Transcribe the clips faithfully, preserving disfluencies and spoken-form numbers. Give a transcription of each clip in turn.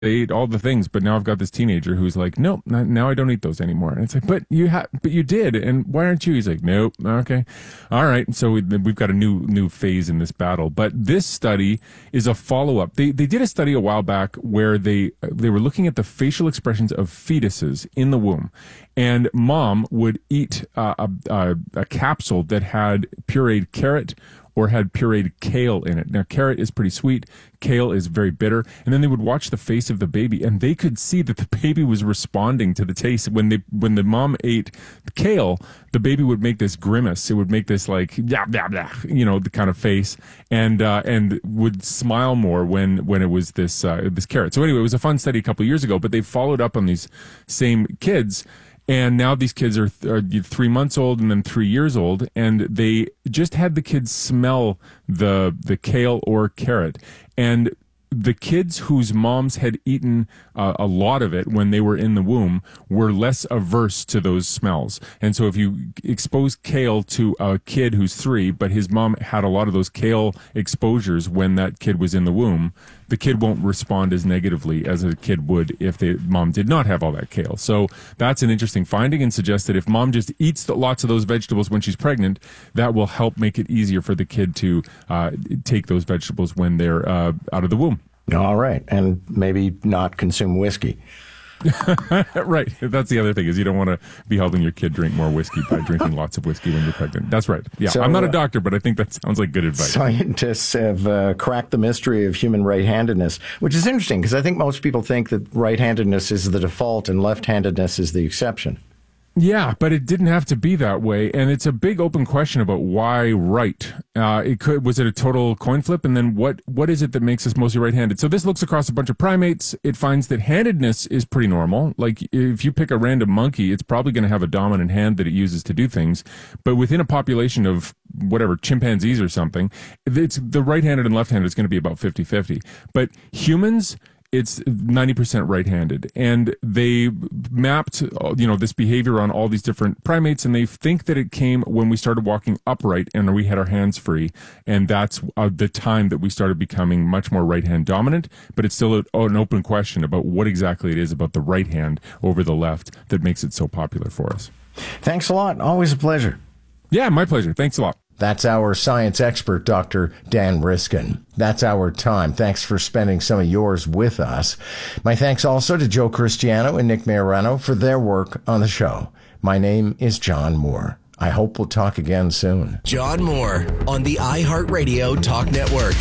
they ate all the things, but now I've got this teenager who's like, nope, not, now I don't eat those anymore. And it's like, but you have, but you did, and why aren't you? He's like, nope, okay, all right. And so we, we've got a new new phase in this battle. But this study is a follow up. They they did a study a while back where they they were looking at the facial expressions of fetuses in the womb, and mom would eat uh, a, a a capsule that had pureed carrot or had pureed kale in it. Now, carrot is pretty sweet. Kale is very bitter. And then they would watch the face of the baby, and they could see that the baby was responding to the taste. When they, when the mom ate kale, the baby would make this grimace. It would make this like, blah, blah, blah, you know, the kind of face, and uh, and would smile more when, when it was this, uh, this carrot. So anyway, it was a fun study a couple of years ago, but they followed up on these same kids. And now these kids are, th- are three months old and then three years old, and they just had the kids smell the the kale or carrot. And the kids whose moms had eaten uh, a lot of it when they were in the womb were less averse to those smells. And so if you expose kale to a kid who's three, but his mom had a lot of those kale exposures when that kid was in the womb, the kid won't respond as negatively as a kid would if the mom did not have all that kale. So that's an interesting finding, and suggests that if mom just eats the, lots of those vegetables when she's pregnant, that will help make it easier for the kid to uh, take those vegetables when they're uh, out of the womb. All right. And maybe not consume whiskey. Right. That's the other thing, is you don't want to be helping your kid drink more whiskey by drinking lots of whiskey when you're pregnant. That's right. Yeah. So, I'm not a doctor, but I think that sounds like good advice. Scientists have uh, cracked the mystery of human right-handedness, which is interesting because I think most people think that right-handedness is the default and left-handedness is the exception. Yeah, but it didn't have to be that way, and it's a big open question about why right. Uh, it could was it a total coin flip, and then what what is it that makes us mostly right-handed? So this looks across a bunch of primates. It finds that handedness is pretty normal. Like if you pick a random monkey, it's probably going to have a dominant hand that it uses to do things. But within a population of whatever chimpanzees or something, it's the right-handed and left-handed is going to be about fifty-fifty. But humans, it's ninety percent right-handed, and they mapped, you know, this behavior on all these different primates, and they think that it came when we started walking upright and we had our hands free, and that's uh, the time that we started becoming much more right-hand dominant. But it's still a, an open question about what exactly it is about the right hand over the left that makes it so popular for us. Thanks a lot. Always a pleasure. Yeah, my pleasure. Thanks a lot. That's our science expert, Doctor Dan Riskin. That's our time. Thanks for spending some of yours with us. My thanks also to Joe Cristiano and Nick Majorano for their work on the show. My name is John Moore. I hope we'll talk again soon. John Moore on the iHeartRadio Talk Network.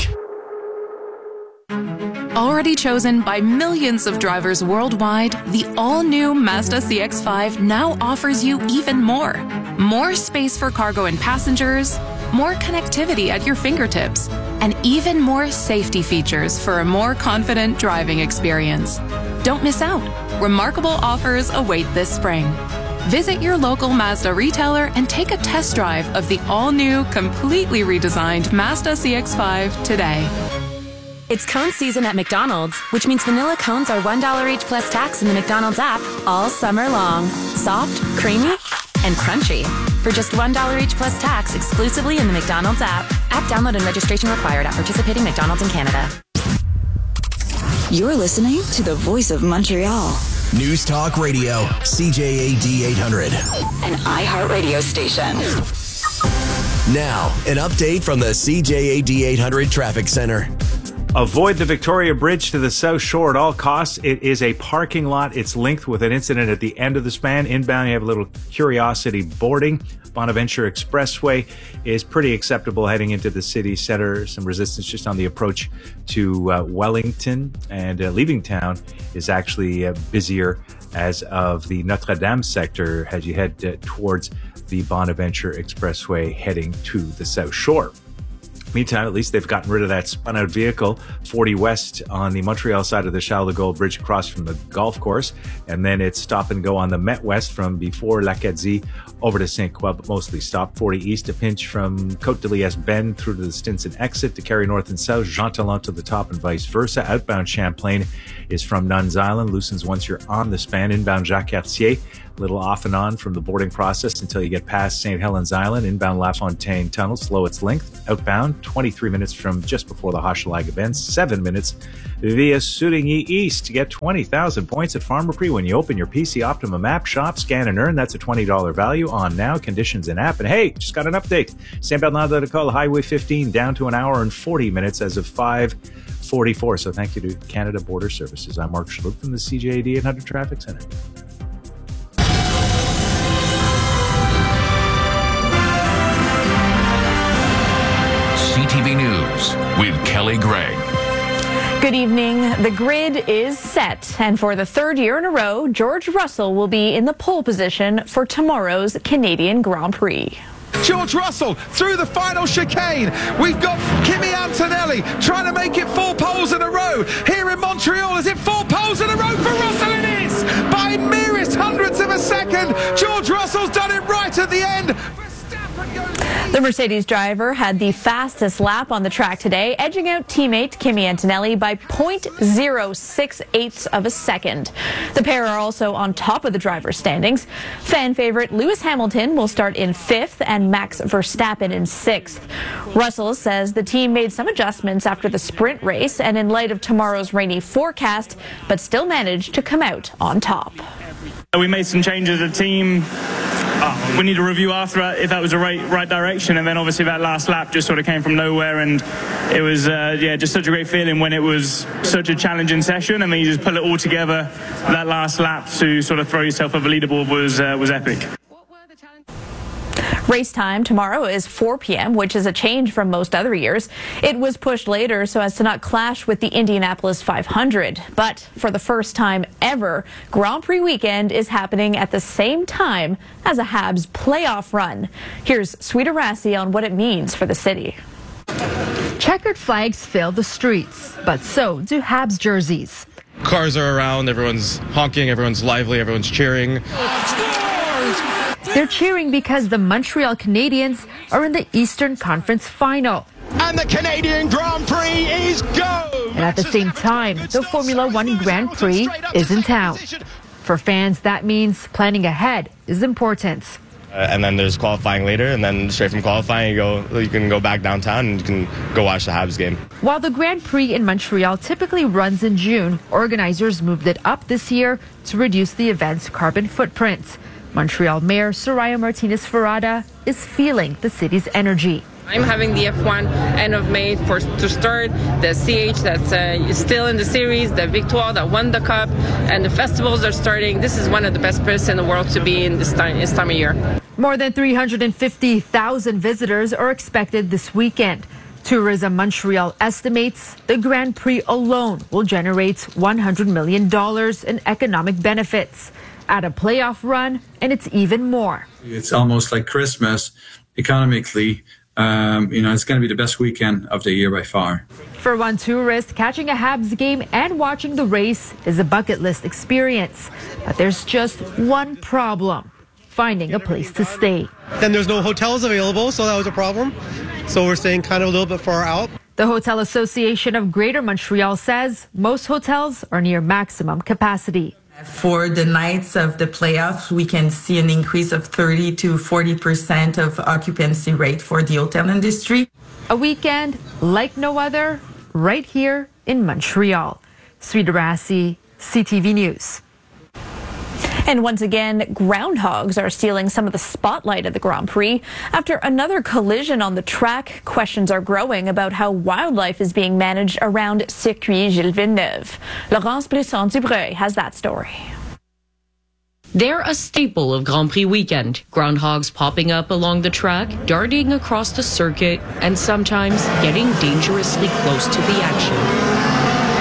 Already chosen by millions of drivers worldwide, the all-new Mazda C X five now offers you even more. More space for cargo and passengers, more connectivity at your fingertips, and even more safety features for a more confident driving experience. Don't miss out. Remarkable offers await this spring. Visit your local Mazda retailer and take a test drive of the all-new, completely redesigned Mazda C X five today. It's cone season at McDonald's, which means vanilla cones are one dollar each plus tax in the McDonald's app all summer long. Soft, creamy, and crunchy. For just one dollar each plus tax exclusively in the McDonald's app. App download and registration required at participating McDonald's in Canada. You're listening to the Voice of Montreal. News Talk Radio, C J A D eight hundred. An iHeartRadio station. Now, an update from the C J A D eight hundred Traffic Center. Avoid the Victoria Bridge to the South Shore at all costs. It is a parking lot. It's linked with an incident at the end of the span. Inbound, you have a little Curiosity boarding. Bonaventure Expressway is pretty acceptable heading into the city center. Some resistance just on the approach to uh, Wellington. And uh, leaving town is actually uh, busier as of the Notre Dame sector as you head uh, towards the Bonaventure Expressway heading to the South Shore. Meantime, at least they've gotten rid of that spun-out vehicle, forty West on the Montreal side of the Charles de Gaulle Bridge across from the golf course. And then it's stop and go on the Met West from before L'Acadie over to Saint Croix, but mostly stop. forty East, a pinch from Côte de Liesse Bend through to the Stinson exit to carry north and south, Jean Talon to the top and vice versa. Outbound Champlain is from Nuns Island, loosens once you're on the span. Inbound Jacques Cartier A little off and on from the boarding process until you get past Saint Helens Island. Inbound LaFontaine Tunnel, slow its length. Outbound, twenty-three minutes from just before the Hochelaga Bend. Seven minutes via Soudigny East. To get twenty thousand points at Pharmaprix when you open your P C Optimum app, shop, scan, and earn. That's a twenty dollars value on now. Conditions in app. And hey, just got an update. Saint Bernard de Nicole, Highway fifteen, down to an hour and forty minutes as of five forty-four. So thank you to Canada Border Services. I'm Mark Schlup from the C J A D eight hundred Traffic Center. C T V News with Kelly Gregg. Good evening. The grid is set, and for the third year in a row, George Russell will be in the pole position for tomorrow's Canadian Grand Prix. George Russell through the final chicane. We've got Kimi Antonelli trying to make it four poles in a row. Here in Montreal, is it four poles in a row for Russell? It is! By merest hundredths of a second. George Russell's done it right at the end. The Mercedes driver had the fastest lap on the track today, edging out teammate Kimi Antonelli by zero point zero six eight of a second. The pair are also on top of the driver's standings. Fan favorite Lewis Hamilton will start in fifth and Max Verstappen in sixth. Russell says the team made some adjustments after the sprint race and in light of tomorrow's rainy forecast, but still managed to come out on top. We made some changes as a team. Oh, we need to review after if that was the right right direction, and then obviously that last lap just sort of came from nowhere, and it was uh, yeah just such a great feeling when it was such a challenging session, and then you just pull it all together. That last lap to sort of throw yourself over the leaderboard was uh, was epic. Race time tomorrow is four p m, which is a change from most other years. It was pushed later so as to not clash with the Indianapolis five hundred. But for the first time ever, Grand Prix weekend is happening at the same time as a Habs playoff run. Here's Sweeta Rassi on what it means for the city. Checkered flags fill the streets, but so do Habs jerseys. Cars are around, everyone's honking, everyone's lively, everyone's cheering. They're cheering because the Montreal Canadiens are in the Eastern Conference Final. And the Canadian Grand Prix is go! And at the same time, the Formula One Grand Prix is in town. For fans, that means planning ahead is important. Uh, and then there's qualifying later, and then straight from qualifying, you go, you can go back downtown and you can go watch the Habs game. While the Grand Prix in Montreal typically runs in June, organizers moved it up this year to reduce the event's carbon footprint. Montreal Mayor Soraya Martinez-Ferrada is feeling the city's energy. I'm having the F one end of May for to start, the C H that's uh, still in the series, the Victoire that won the cup, and the festivals are starting. This is one of the best places in the world to be in this time, this time of year. More than three hundred fifty thousand visitors are expected this weekend. Tourism Montreal estimates the Grand Prix alone will generate one hundred million dollars in economic benefits. Add a playoff run, and it's even more. It's almost like Christmas economically. Um, you know, it's going to be the best weekend of the year by far. For one tourist, catching a Habs game and watching the race is a bucket list experience. But there's just one problem: finding a place to stay. Then there's no hotels available, so that was a problem. So we're staying kind of a little bit far out. The Hotel Association of Greater Montreal says most hotels are near maximum capacity. For the nights of the playoffs, we can see an increase of thirty to forty percent of occupancy rate for the hotel industry. A weekend like no other right here in Montreal. Sweeta Rassi, C T V News. And once again, groundhogs are stealing some of the spotlight at the Grand Prix. After another collision on the track, questions are growing about how wildlife is being managed around Circuit Gilles Villeneuve. Laurence Brisson-Dubreuil has that story. They're a staple of Grand Prix weekend. Groundhogs popping up along the track, darting across the circuit, and sometimes getting dangerously close to the action.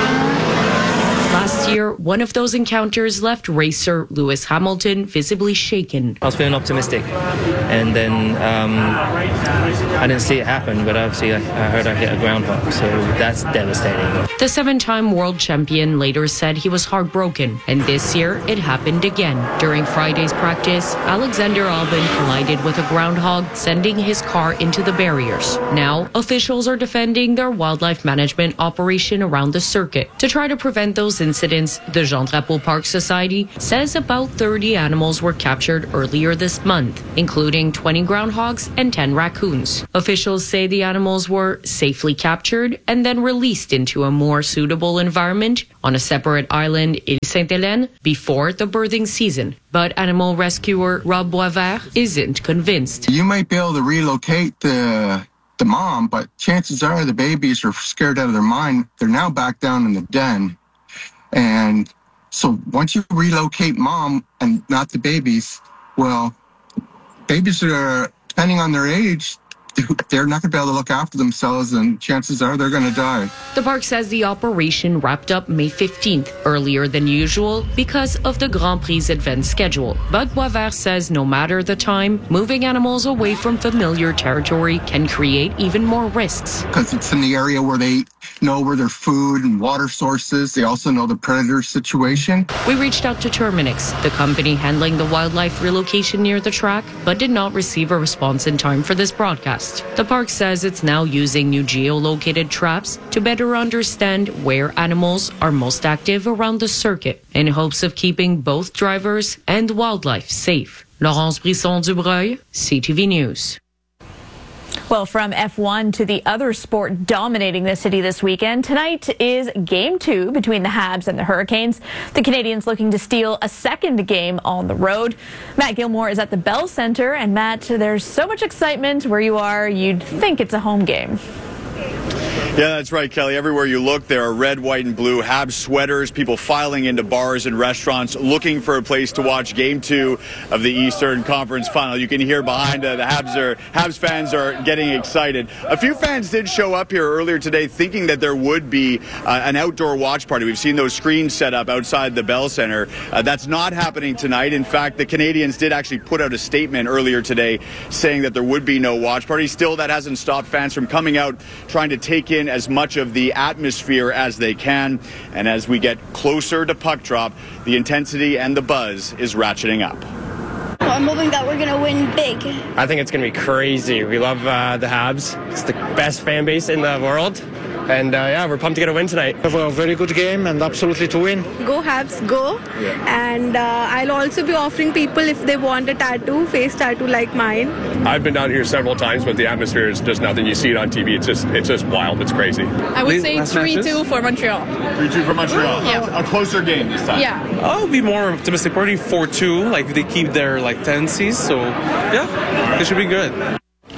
Last year, one of those encounters left racer Lewis Hamilton visibly shaken. I was feeling optimistic, and then um, I didn't see it happen, but obviously I, I heard I hit a groundhog, so that's devastating. The seven-time world champion later said he was heartbroken, and this year it happened again. During Friday's practice, Alexander Albon collided with a groundhog, sending his car into the barriers. Now, officials are defending their wildlife management operation around the circuit to try to prevent those incidents instance, the Jean Drapeau Park Society says about thirty animals were captured earlier this month, including twenty groundhogs and ten raccoons. Officials say the animals were safely captured and then released into a more suitable environment on a separate island in Sainte-Hélène before the birthing season. But animal rescuer Rob Boisvert isn't convinced. You might be able to relocate the the mom, but chances are the babies are scared out of their mind. They're now back down in the den. And so once you relocate mom and not the babies, well, babies are, depending on their age, they're not going to be able to look after themselves, and chances are they're going to die. The park says the operation wrapped up May fifteenth, earlier than usual because of the Grand Prix advance schedule. But Boisvert says no matter the time, moving animals away from familiar territory can create even more risks. Because it's in the area where they know where their food and water sources. They also know the predator situation. We reached out to Terminix, the company handling the wildlife relocation near the track, but did not receive a response in time for this broadcast. The park says it's now using new geolocated traps to better understand where animals are most active around the circuit in hopes of keeping both drivers and wildlife safe. Laurence Brisson-Dubreuil, C T V News. Well, from F one to the other sport dominating the city this weekend, tonight is game two between the Habs and the Hurricanes. The Canadians looking to steal a second game on the road. Matt Gilmore is at the Bell Centre. And Matt, there's so much excitement where you are, you'd think it's a home game. Yeah, that's right, Kelly. Everywhere you look, there are red, white, and blue Habs sweaters, people filing into bars and restaurants looking for a place to watch game two of the Eastern Conference Final. You can hear behind uh, the Habs are Habs fans are getting excited. A few fans did show up here earlier today thinking that there would be uh, an outdoor watch party. We've seen those screens set up outside the Bell Centre. Uh, that's not happening tonight. In fact, the Canadians did actually put out a statement earlier today saying that there would be no watch party. Still, that hasn't stopped fans from coming out trying to take in as much of the atmosphere as they can. And as we get closer to puck drop, the intensity and the buzz is ratcheting up. I'm hoping that we're going to win big. I think it's going to be crazy. We love uh, the Habs. It's the best fan base in the world. And uh, yeah, we're pumped to get a win tonight. We have a very good game and absolutely to win. Go Habs, go. Yeah. And uh, I'll also be offering people, if they want a tattoo, face tattoo like mine. I've been down here several times, but the atmosphere is just nothing. You see it on T V. It's just it's just wild. It's crazy. I would say three two for Montreal. three two for Montreal. Yeah. A closer game this time. Yeah. I'll be more optimistic. Probably four two. Like, they keep their like tendencies. So, yeah, it should be good.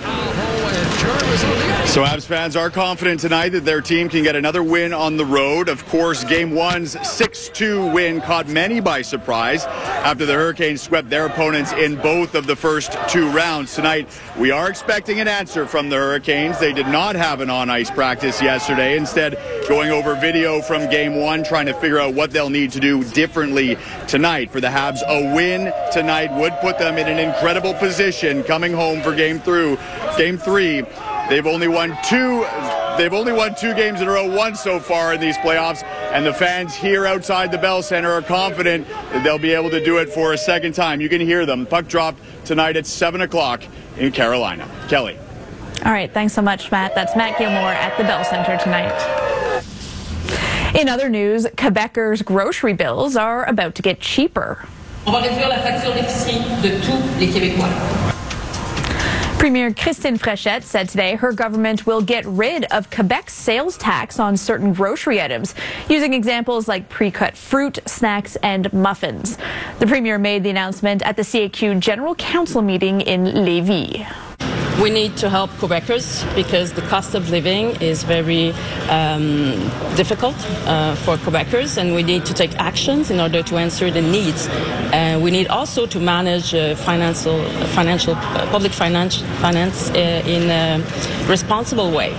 So Habs fans are confident tonight that their team can get another win on the road. Of course, Game one's six two win caught many by surprise after the Hurricanes swept their opponents in both of the first two rounds. Tonight, we are expecting an answer from the Hurricanes. They did not have an on-ice practice yesterday. Instead, going over video from Game one, trying to figure out what they'll need to do differently tonight. For the Habs, a win tonight would put them in an incredible position coming home for Game through Game three. They've only won two. They've only won two games in a row, one so far in these playoffs, and the fans here outside the Bell Centre are confident that they'll be able to do it for a second time. You can hear them. Puck drop tonight at seven o'clock in Carolina. Kelly. All right, thanks so much, Matt. That's Matt Gilmore at the Bell Centre tonight. In other news, Quebecers' grocery bills are about to get cheaper. On va réduire la facture d'épicerie de tous les Québécois. Premier Christine Fréchette said today her government will get rid of Quebec's sales tax on certain grocery items, using examples like pre-cut fruit, snacks, and muffins. The Premier made the announcement at the C A Q General Council meeting in Lévis. We need to help Quebecers because the cost of living is very um, difficult uh, for Quebecers, and we need to take actions in order to answer the needs. Uh, we need also to manage uh, financial, financial, uh, public finance, finance uh, in a responsible way.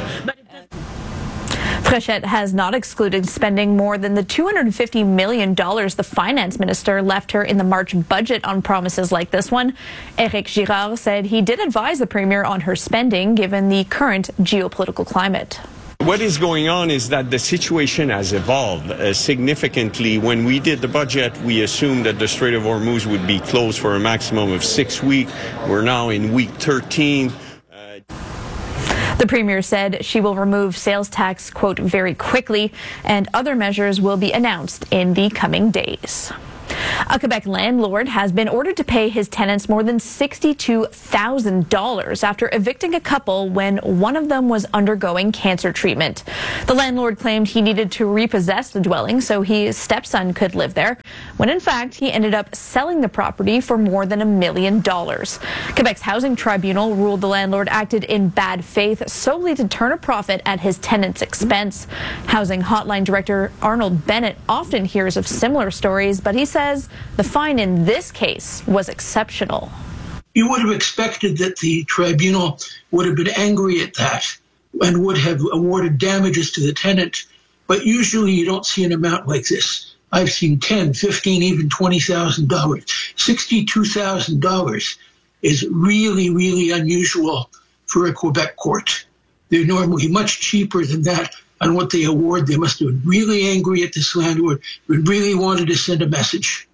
Fréchette has not excluded spending more than the two hundred fifty million dollars the finance minister left her in the March budget on promises like this one. Éric Girard said he did advise the premier on her spending given the current geopolitical climate. What is going on is that the situation has evolved uh, significantly. When we did the budget, we assumed that the Strait of Hormuz would be closed for a maximum of six weeks. We're now in week thirteen. The Premier said she will remove sales tax, quote, very quickly, and other measures will be announced in the coming days. A Quebec landlord has been ordered to pay his tenants more than sixty-two thousand dollars after evicting a couple when one of them was undergoing cancer treatment. The landlord claimed he needed to repossess the dwelling so his stepson could live there, when in fact he ended up selling the property for more than a million dollars. Quebec's Housing Tribunal ruled the landlord acted in bad faith solely to turn a profit at his tenants' expense. Housing Hotline Director Arnold Bennett often hears of similar stories, but he says the fine in this case was exceptional. You would have expected that the tribunal would have been angry at that and would have awarded damages to the tenant, but usually you don't see an amount like this. I've seen ten, fifteen, even twenty thousand dollars. sixty-two thousand dollars is really, really unusual for a Quebec court. They're normally much cheaper than that on what they award. They must have been really angry at this landlord, but really wanted to send a message.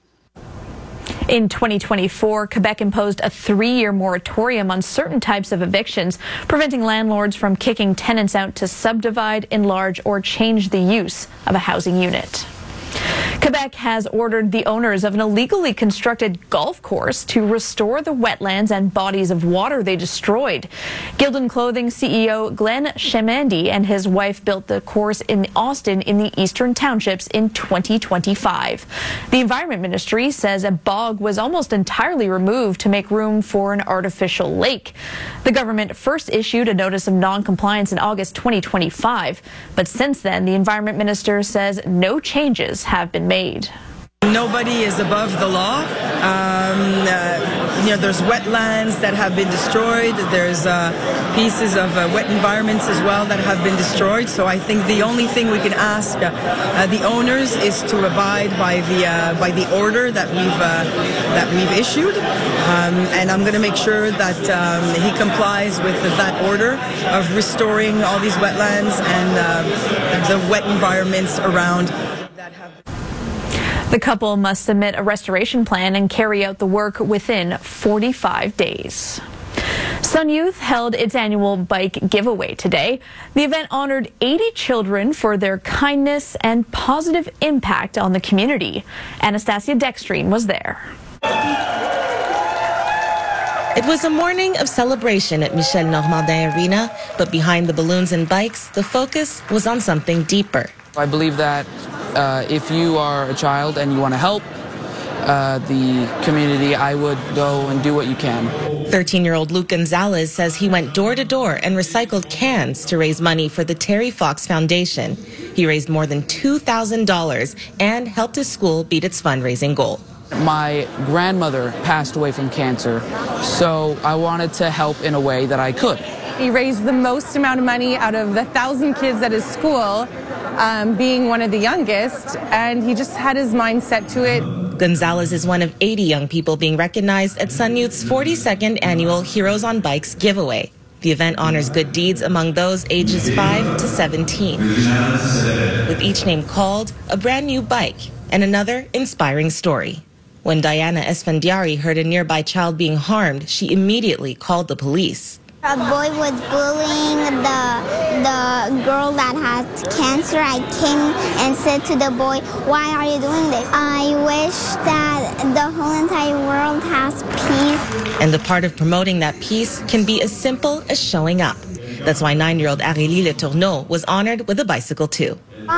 In twenty twenty-four, Quebec imposed a three-year moratorium on certain types of evictions, preventing landlords from kicking tenants out to subdivide, enlarge, or change the use of a housing unit. Quebec has ordered the owners of an illegally constructed golf course to restore the wetlands and bodies of water they destroyed. Gildan Clothing C E O Glenn Shemandy and his wife built the course in Austin in the Eastern Townships in twenty twenty-five. The Environment Ministry says a bog was almost entirely removed to make room for an artificial lake. The government first issued a notice of non-compliance in August twenty twenty-five, but since then the Environment Minister says no changes have been made. Nobody is above the law. Um, uh, you know, there's wetlands that have been destroyed. There's uh, pieces of uh, wet environments as well that have been destroyed. So I think the only thing we can ask uh, uh, the owners is to abide by the uh, by the order that we've uh, that we've issued, um, and I'm going to make sure that um, he complies with that order of restoring all these wetlands and uh, the wet environments around. The couple must submit a restoration plan and carry out the work within forty-five days. Sun Youth held its annual bike giveaway today. The event honored eighty children for their kindness and positive impact on the community. Anastasia Dextrine was there. It was a morning of celebration at Michel Normandin Arena, but behind the balloons and bikes, the focus was on something deeper. I believe that uh, if you are a child and you want to help uh, the community, I would go and do what you can. thirteen-year-old Luke Gonzalez says he went door to door and recycled cans to raise money for the Terry Fox Foundation. He raised more than two thousand dollars and helped his school beat its fundraising goal. My grandmother passed away from cancer, so I wanted to help in a way that I could. He raised the most amount of money out of the thousand kids at his school, um, being one of the youngest, and he just had his mind set to it. Gonzalez is one of eighty young people being recognized at Sun Youth's forty-second annual Heroes on Bikes giveaway. The event honors good deeds among those ages five to seventeen, with each name called a brand new bike and another inspiring story. When Diana Esfandiari heard a nearby child being harmed, she immediately called the police. A boy was bullying the the girl that has cancer. I came and said to the boy, "Why are you doing this?" I wish that the whole entire world has peace. And the part of promoting that peace can be as simple as showing up. That's why nine-year-old Aurélie Le Tourneau was honored with a bicycle too.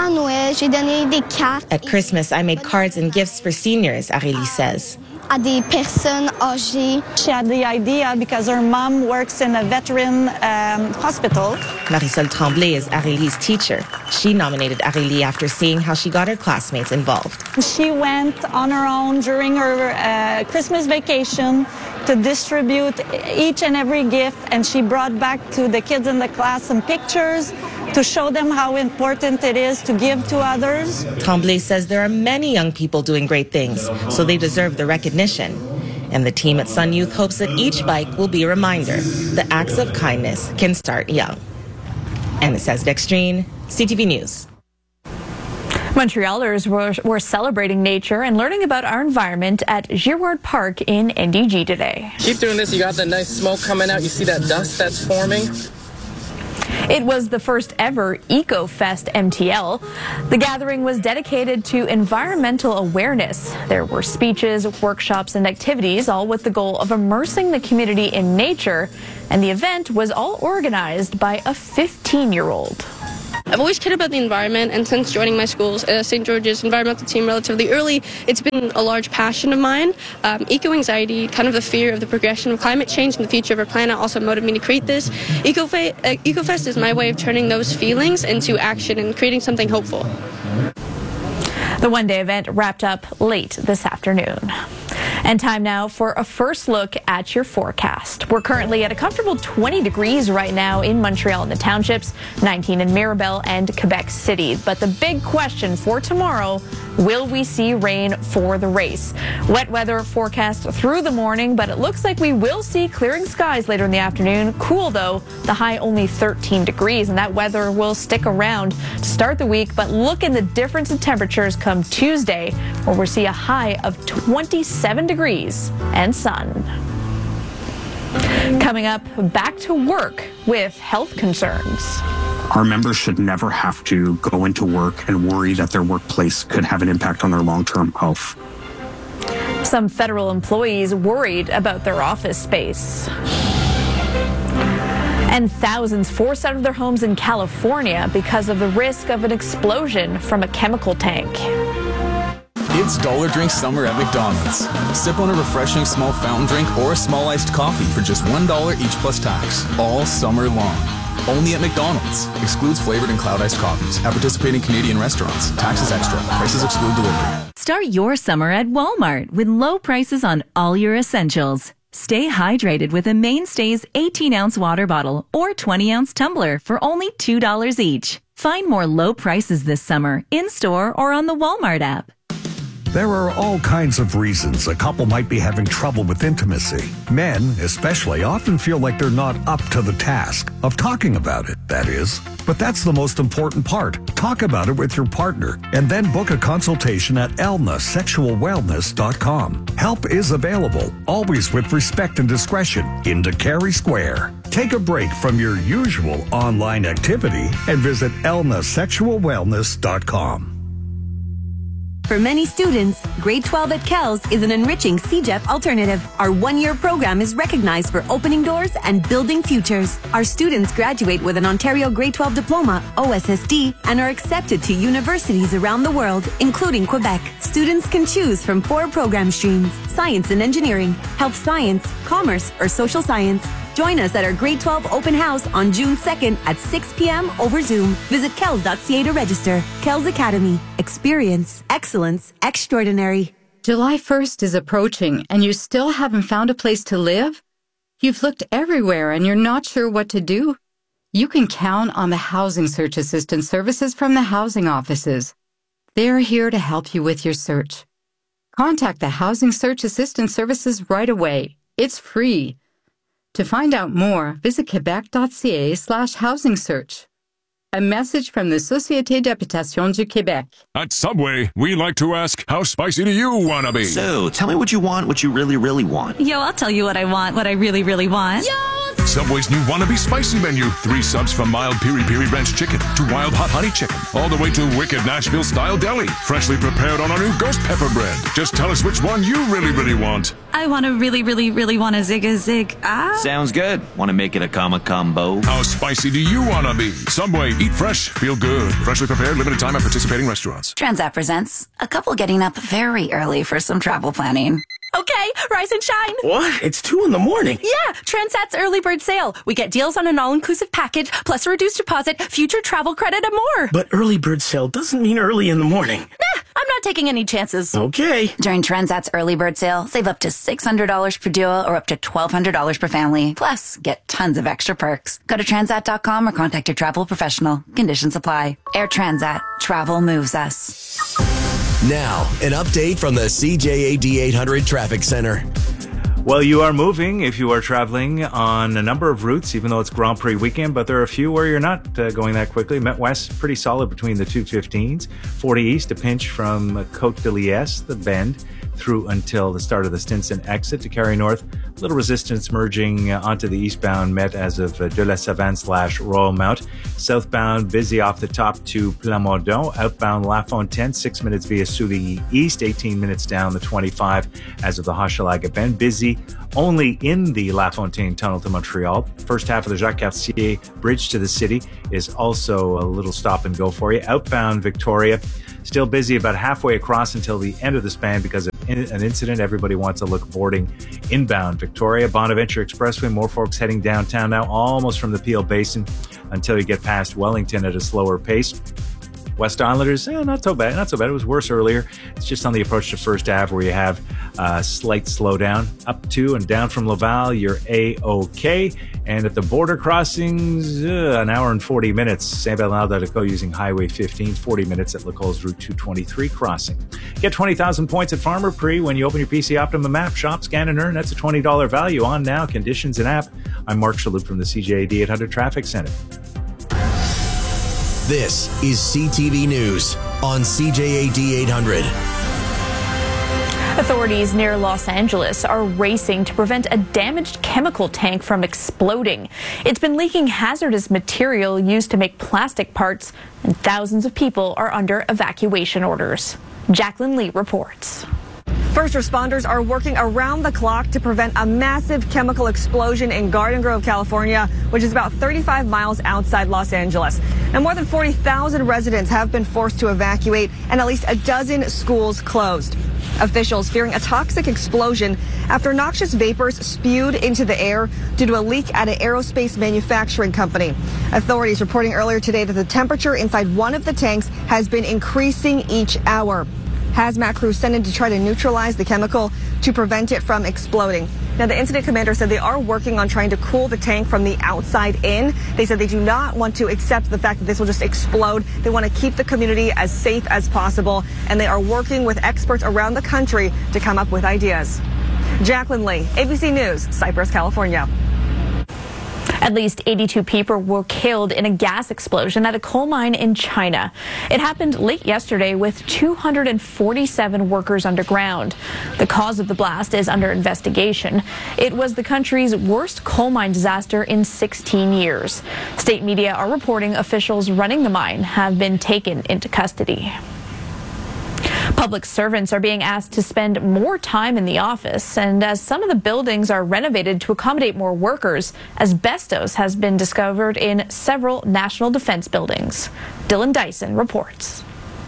At Christmas, I made cards and gifts for seniors, Aurélie says. À des personnes âgées. She had the idea because her mom works in a veteran um, hospital. Marisol Tremblay is Aurélie's teacher. She nominated Aurélie after seeing how she got her classmates involved. She went on her own during her uh, Christmas vacation to distribute each and every gift, and she brought back to the kids in the class some pictures to show them how important it is to give to others. Tremblay says there are many young people doing great things, so they deserve the recognition. And the team at Sun Youth hopes that each bike will be a reminder that acts of kindness can start young. Anastasia Dextrine, C T V News. Montrealers were, were celebrating nature and learning about our environment at Girard Park in N D G today. Keep doing this. You got the nice smoke coming out. You see that dust that's forming? It was the first ever EcoFest M T L. The gathering was dedicated to environmental awareness. There were speeches, workshops, and activities, all with the goal of immersing the community in nature. And the event was all organized by a fifteen-year-old. I've always cared about the environment, and since joining my school's uh, Saint George's environmental team relatively early, it's been a large passion of mine. Um, eco-anxiety, kind of the fear of the progression of climate change and the future of our planet also motivated me to create this. Ecofe- uh, EcoFest is my way of turning those feelings into action and creating something hopeful. The one-day event wrapped up late this afternoon. And time now for a first look at your forecast. We're currently at a comfortable twenty degrees right now in Montreal and the townships, nineteen in Mirabel and Quebec City. But the big question for tomorrow, will we see rain for the race? Wet weather forecast through the morning, but it looks like we will see clearing skies later in the afternoon. Cool though, the high only thirteen degrees, and that weather will stick around to start the week. But look at the difference in temperatures come Tuesday, where we'll see a high of twenty-seven degrees and sun. Coming up, back to work with health concerns. Our members should never have to go into work and worry that their workplace could have an impact on their long-term health. Some federal employees worried about their office space. And thousands forced out of their homes in California because of the risk of an explosion from a chemical tank. It's Dollar Drink Summer at McDonald's. Sip on a refreshing small fountain drink or a small iced coffee for just one dollar each plus tax, all summer long. Only at McDonald's. Excludes flavored and cloud iced coffees. At participating Canadian restaurants. Taxes extra. Prices exclude delivery. Start your summer at Walmart with low prices on all your essentials. Stay hydrated with a Mainstays eighteen ounce water bottle or twenty ounce tumbler for only two dollars each. Find more low prices this summer in-store or on the Walmart app. There are all kinds of reasons a couple might be having trouble with intimacy. Men, especially, often feel like they're not up to the task of talking about it, that is. But that's the most important part. Talk about it with your partner and then book a consultation at elna sexual wellness dot com. Help is available, always with respect and discretion, in Cary Square. Take a break from your usual online activity and visit elna sexual wellness dot com. For many students, grade twelve at Kells is an enriching C G E P alternative. Our one-year program is recognized for opening doors and building futures. Our students graduate with an Ontario grade twelve diploma, O S S D, and are accepted to universities around the world, including Quebec. Students can choose from four program streams: science and engineering, health science, commerce, or social science. Join us at our grade twelve open house on June second at six p.m. over Zoom. Visit kells dot c a to register. Kells Academy. Experience. Excellence. Extraordinary. July first is approaching and you still haven't found a place to live? You've looked everywhere and you're not sure what to do? You can count on the Housing Search Assistance Services from the housing offices. They're here to help you with your search. Contact the Housing Search Assistance Services right away. It's free. To find out more, visit quebec dot c a slash housing search. A message from the Société d'Habitation du Québec. At Subway, we like to ask, how spicy do you want to be? So, tell me what you want, what you really, really want. Yo, I'll tell you what I want, what I really, really want. Yo! Subway's new Wannabe Spicy menu. Three subs from mild piri piri ranch chicken to wild hot honey chicken. All the way to wicked Nashville style deli. Freshly prepared on our new ghost pepper bread. Just tell us which one you really, really want. I want to really, really, really want a zig a zig. Ah. Sounds good. Want to make it a comma combo? How spicy do you want to be? Subway, eat fresh, feel good. Freshly prepared, limited time at participating restaurants. Transat presents a couple getting up very early for some travel planning. Okay, rise and shine. What? It's two in the morning. Yeah, Transat's early bird sale. We get deals on an all-inclusive package, plus a reduced deposit, future travel credit, and more. But early bird sale doesn't mean early in the morning. Nah, I'm not taking any chances. Okay. During Transat's early bird sale, save up to six hundred dollars per duo or up to twelve hundred dollars per family. Plus, get tons of extra perks. Go to transat dot com or contact your travel professional. Conditions apply. Air Transat. Travel moves us. Now, an update from the C J A D eight hundred Traffic Center. Well, you are moving if you are traveling on a number of routes, even though it's Grand Prix weekend, but there are a few where you're not uh, going that quickly. Met West, pretty solid between the two fifteens. forty East, a pinch from Côte de Liesse, the bend, through until the start of the Stinson exit. To carry north, Little resistance merging uh, onto the eastbound Met as of uh, De La Savane slash Royalmount. Southbound busy off the top to Plamondon. Outbound La Fontaine, six minutes via Sully East, eighteen minutes down the twenty-five as of the Hochelaga Bend. Busy only in the La Fontaine tunnel to Montreal. First half of the Jacques Cartier Bridge to the city is also a little stop and go for you. Outbound Victoria, still busy about halfway across until the end of the span because of an incident. Everybody wants to look boarding inbound Victoria. Bonaventure Expressway, more folks heading downtown now, almost from the Peel Basin until you get past Wellington at a slower pace. West Islanders, eh, not so bad, not so bad. It was worse earlier. It's just on the approach to First Ave where you have a slight slowdown. Up to and down from Laval, you're A-OK. And at the border crossings, uh, an hour and forty minutes. Saint-Bernard-de-Laco using Highway fifteen, forty minutes at Lacole's Route two twenty-three crossing. Get twenty thousand points at Farmer Prix when you open your P C Optimum app. Shop, scan, and earn. That's a twenty dollars value on now. Conditions and app. I'm Mark Shalhoub from the C J A D eight hundred Traffic Center. This is C T V News on C J A D eight hundred. Authorities near Los Angeles are racing to prevent a damaged chemical tank from exploding. It's been leaking hazardous material used to make plastic parts, and thousands of people are under evacuation orders. Jacqueline Lee reports. First responders are working around the clock to prevent a massive chemical explosion in Garden Grove, California, which is about thirty-five miles outside Los Angeles. And more than forty thousand residents have been forced to evacuate, and at least a dozen schools closed. Officials fearing a toxic explosion after noxious vapors spewed into the air due to a leak at an aerospace manufacturing company. Authorities reporting earlier today that the temperature inside one of the tanks has been increasing each hour. Hazmat crews sent in to try to neutralize the chemical to prevent it from exploding. Now, the incident commander said they are working on trying to cool the tank from the outside in. They said they do not want to accept the fact that this will just explode. They want to keep the community as safe as possible, and they are working with experts around the country to come up with ideas. Jacqueline Lee, A B C News, Cypress, California. At least eighty-two people were killed in a gas explosion at a coal mine in China. It happened late yesterday with two hundred forty-seven workers underground. The cause of the blast is under investigation. It was the country's worst coal mine disaster in sixteen years. State media are reporting officials running the mine have been taken into custody. Public servants are being asked to spend more time in the office, and as some of the buildings are renovated to accommodate more workers, asbestos has been discovered in several national defense buildings. Dylan Dyson reports.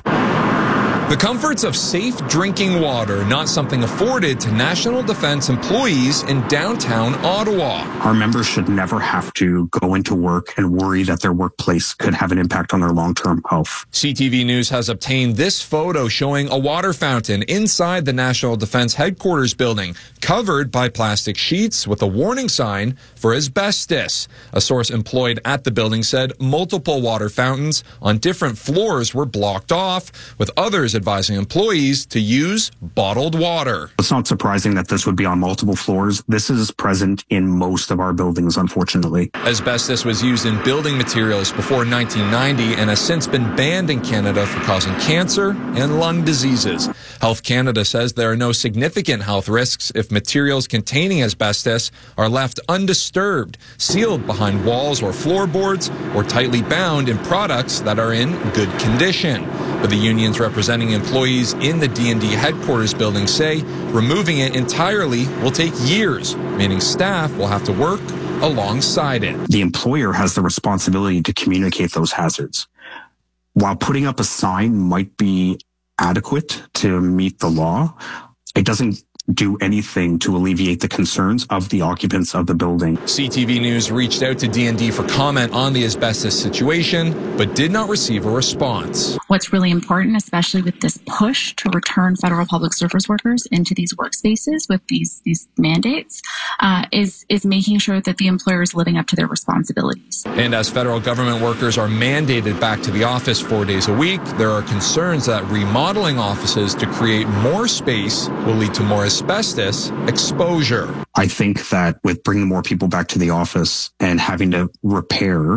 The comforts of safe drinking water, not something afforded to National Defense employees in downtown Ottawa. Our members should never have to go into work and worry that their workplace could have an impact on their long-term health. C T V News has obtained this photo showing a water fountain inside the National Defense Headquarters building, covered by plastic sheets with a warning sign for asbestos. A source employed at the building said multiple water fountains on different floors were blocked off, with others advising employees to use bottled water. It's not surprising that this would be on multiple floors. This is present in most of our buildings, unfortunately. Asbestos was used in building materials before nineteen ninety and has since been banned in Canada for causing cancer and lung diseases. Health Canada says there are no significant health risks if materials containing asbestos are left undisturbed, sealed behind walls or floorboards, or tightly bound in products that are in good condition. But the unions representing employees in the D and D headquarters building say removing it entirely will take years, meaning staff will have to work alongside it. The employer has the responsibility to communicate those hazards. While putting up a sign might be adequate to meet the law, it doesn't do anything to alleviate the concerns of the occupants of the building. C T V News reached out to D and D for comment on the asbestos situation, but did not receive a response. What's really important, especially with this push to return federal public service workers into these workspaces with these these mandates, uh, is is making sure that the employer is living up to their responsibilities. And as federal government workers are mandated back to the office four days a week, there are concerns that remodeling offices to create more space will lead to more asbestos exposure. I think that with bringing more people back to the office and having to repair,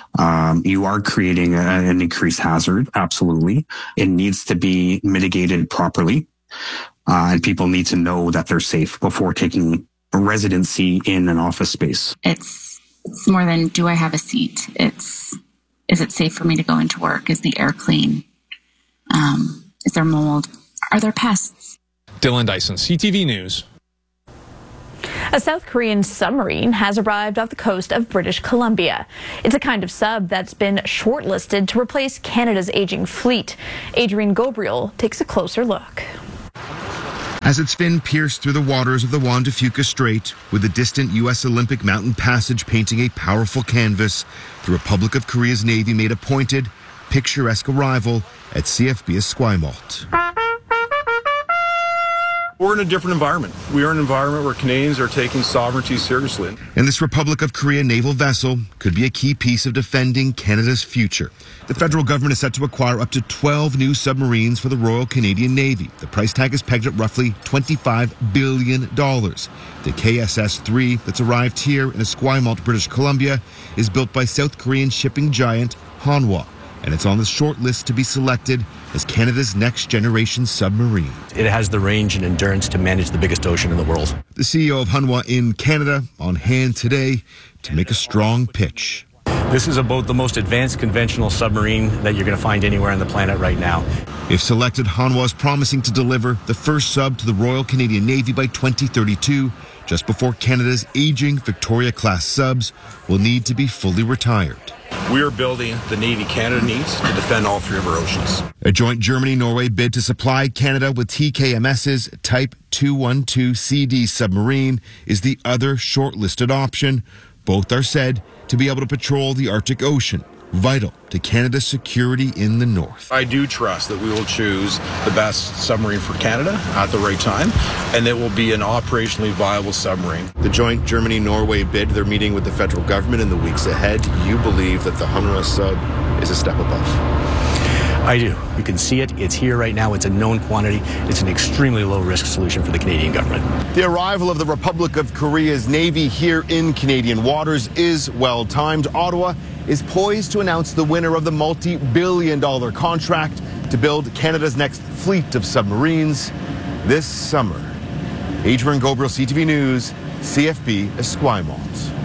um, you are creating a, an increased hazard. Absolutely. It needs to be mitigated properly. Uh, and people need to know that they're safe before taking residency in an office space. It's, it's more than, do I have a seat? It's, is it safe for me to go into work? Is the air clean? Um, is there mold? Are there pests? Dylan Dyson, C T V News. A South Korean submarine has arrived off the coast of British Columbia. It's a kind of sub that's been shortlisted to replace Canada's aging fleet. Adrian Gabriel takes a closer look. As its fin pierced through the waters of the Juan de Fuca Strait, with the distant U S Olympic Mountain Passage painting a powerful canvas, the Republic of Korea's Navy made a pointed, picturesque arrival at C F B Esquimalt. We're in a different environment. We are in an environment where Canadians are taking sovereignty seriously. And this Republic of Korea naval vessel could be a key piece of defending Canada's future. The federal government is set to acquire up to twelve new submarines for the Royal Canadian Navy. The price tag is pegged at roughly twenty-five billion dollars. The K S S three that's arrived here in Esquimalt, British Columbia, is built by South Korean shipping giant Hanwha, and it's on the short list to be selected as Canada's next generation submarine. It has the range and endurance to manage the biggest ocean in the world. The C E O of Hanwha in Canada on hand today to make a strong pitch. This is about the most advanced conventional submarine that you're going to find anywhere on the planet right now. If selected, Hanwha is promising to deliver the first sub to the Royal Canadian Navy by twenty thirty-two, just before Canada's aging Victoria-class subs will need to be fully retired. We are building the Navy Canada needs to defend all three of our oceans. A joint Germany-Norway bid to supply Canada with T K M S's Type two twelve C D submarine is the other shortlisted option. Both are said to be able to patrol the Arctic Ocean, vital to Canada's security in the north. I do trust that we will choose the best submarine for Canada at the right time, and it will be an operationally viable submarine. The joint Germany-Norway bid, they're meeting with the federal government in the weeks ahead. You believe that the Hanwha sub is a step above? I do. You can see it. It's here right now. It's a known quantity. It's an extremely low-risk solution for the Canadian government. The arrival of the Republic of Korea's Navy here in Canadian waters is well-timed. Ottawa is poised to announce the winner of the multi-billion dollar contract to build Canada's next fleet of submarines this summer. Adrian Gabriel, C T V News, C F B Esquimalt.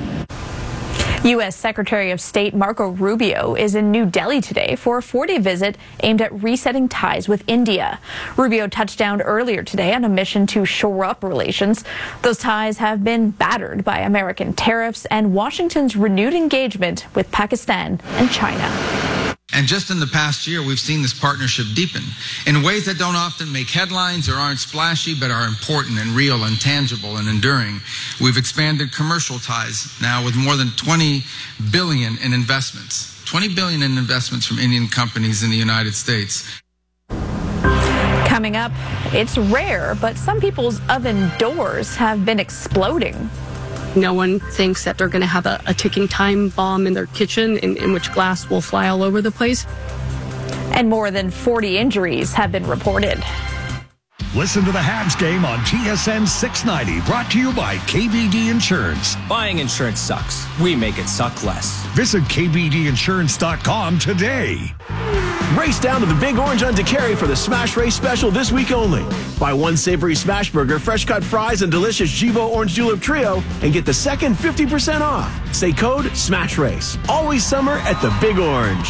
U S Secretary of State Marco Rubio is in New Delhi today for a four-day visit aimed at resetting ties with India. Rubio touched down earlier today on a mission to shore up relations. Those ties have been battered by American tariffs and Washington's renewed engagement with Pakistan and China. And just in the past year, we've seen this partnership deepen in ways that don't often make headlines or aren't splashy, but are important and real and tangible and enduring. We've expanded commercial ties now with more than twenty billion dollars in investments. twenty billion dollars in investments from Indian companies in the United States. Coming up, it's rare, but some people's oven doors have been exploding. No one thinks that they're going to have a, a ticking time bomb in their kitchen in, in which glass will fly all over the place. And more than forty injuries have been reported. Listen to the Habs game on T S N six ninety, brought to you by K B D Insurance. Buying insurance sucks. We make it suck less. Visit K B D insurance dot com today. Race down to the Big Orange on DeCarry for the Smash Race special this week only. Buy one savory smash burger, fresh cut fries, and delicious Jibo Orange Julep Trio, and get the second fifty percent off. Say code SMASH RACE. Always summer at the Big Orange.